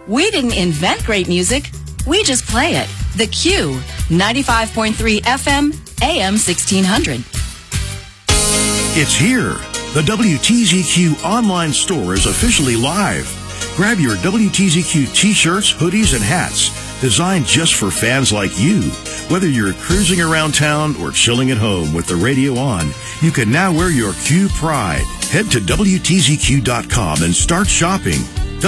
We didn't invent great music. We just play it. The Q, 95.3 FM, AM 1600. It's here. The WTZQ online store is officially live. Grab your WTZQ t-shirts, hoodies, and hats designed just for fans like you. Whether you're cruising around town or chilling at home with the radio on, you can now wear your Q pride. Head to WTZQ.com and start shopping.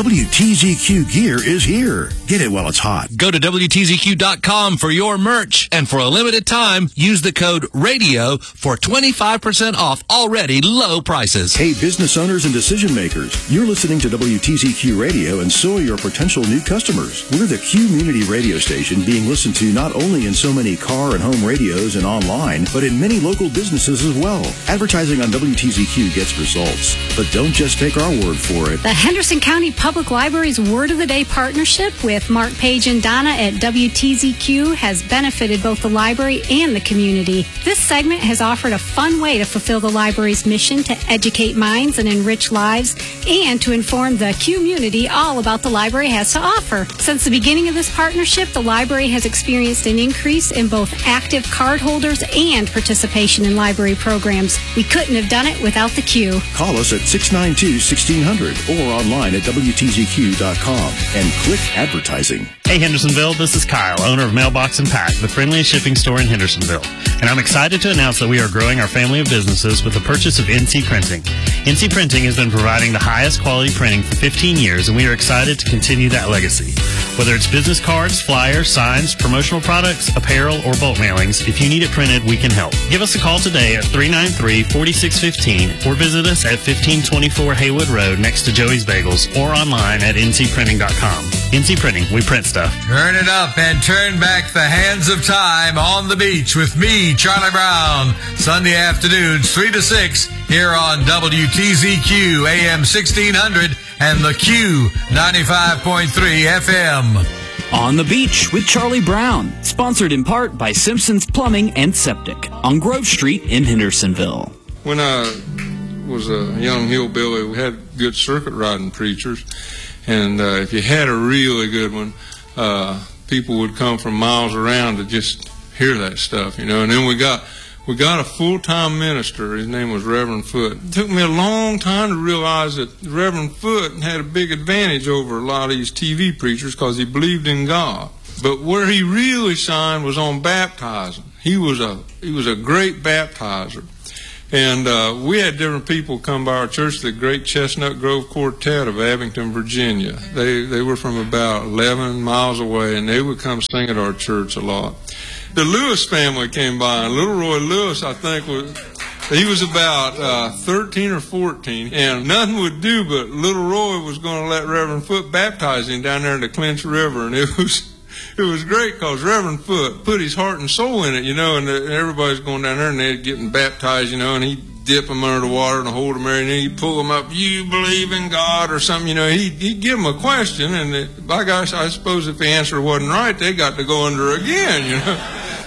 WTZQ gear is here. Get it while it's hot. Go to WTZQ.com for your merch. And for a limited time, use the code RADIO for 25% off already low prices. Hey, business owners and decision makers, you're listening to WTZQ Radio, and so are your potential new customers. We're the community radio station being listened to not only in so many car and home radios and online, but in many local businesses as well. Advertising on WTZQ gets results. But don't just take our word for it. The Henderson County Public Library's Word of the Day partnership with Mark Page and Donna at WTZQ has benefited both the library and the community. This segment has offered a fun way to fulfill the library's mission to educate minds and enrich lives, and to inform the community all about the library has to offer. Since the beginning of this partnership, the library has experienced an increase in both active cardholders and participation in library programs. We couldn't have done it without the Q. Call us at 692-1600 or online at WTZQ.com and click advertising. Hey Hendersonville, this is Kyle, owner of Mailbox and Pack, the friendliest shipping store in Hendersonville. And I'm excited to announce that we are growing our family of businesses with the purchase of NC Printing. NC Printing has been providing the highest quality printing for 15 years, and we are excited to continue that legacy. Whether it's business cards, flyers, signs, promotional products, apparel, or bulk mailings, if you need it printed, we can help. Give us a call today at 393-4615 or visit us at 1524 Haywood Road next to Joey's Bagels, or online at ncprinting.com. NC Printing, we print stuff. Turn it up and turn back the hands of time on the beach with me, Charlie Brown. Sunday afternoons, 3 to 6, here on WTZQ AM 1600 and the Q 95.3 FM. On the Beach with Charlie Brown, sponsored in part by Simpson's Plumbing and Septic on Grove Street in Hendersonville. When I was a young hillbilly, we had good circuit riding preachers, and if you had a really good one, people would come from miles around to just hear that stuff, you know. And then we got a full-time minister. His name was Reverend Foote. It took me a long time to realize that Reverend Foote had a big advantage over a lot of these TV preachers because he believed in God. But where he really shined was on baptizing. He was a great baptizer. And we had different people come by our church, the Great Chestnut Grove Quartet of Abington, Virginia. They were from about 11 miles away, and they would come sing at our church a lot. The Lewis family came by, and Little Roy Lewis, I think, he was about 13 or 14, and nothing would do but Little Roy was going to let Reverend Foote baptize him down there in the Clinch River, and it was great because Reverend Foote put his heart and soul in it, you know, and everybody's going down there and they're getting baptized, you know, and he'd dip them under the water and hold them there, and then he'd pull them up, you believe in God or something, you know. He'd give them a question, and by gosh, I suppose if the answer wasn't right, they got to go under again, you know.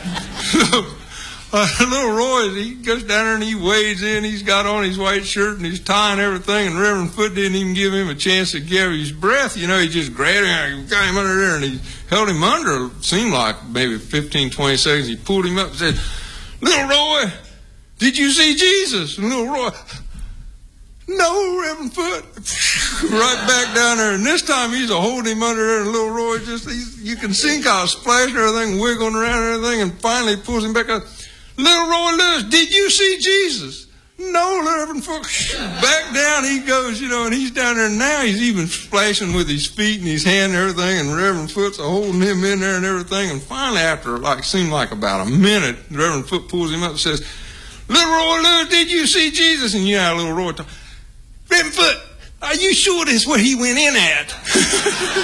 So, little Roy, he goes down there and he wades in. He's got on his white shirt and he's tying everything, and Reverend Foote didn't even give him a chance to give his breath. You know, he just grabbed him and got him under there, and he held him under, it seemed like maybe 15, 20 seconds. He pulled him up and said, Little Roy, did you see Jesus? And Little Roy, no, Reverend Foote. Right back down there, and this time he's holding him under there, and Little Roy you can see how splashing everything, wiggling around and everything, and finally pulls him back up. Little Roy Lewis, did you see Jesus? No, Reverend Foote. Back down he goes, you know, and he's down there, and now he's even splashing with his feet and his hand and everything, and Reverend Foote's holding him in there and everything, and finally after, seemed like about a minute, Reverend Foote pulls him up and says, Little Roy Lewis, did you see Jesus? And yeah, Little Roy, Reverend Foote, are you sure this is where he went in at?